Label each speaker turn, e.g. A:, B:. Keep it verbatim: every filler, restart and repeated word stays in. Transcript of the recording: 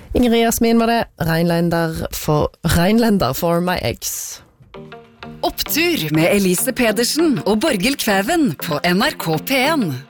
A: Ingrid Jasmin var det, Rheinländer for, Rheinländer for my eggs.
B: Opptur med Elise Pedersen og Borghild Kvæven på N R K P en.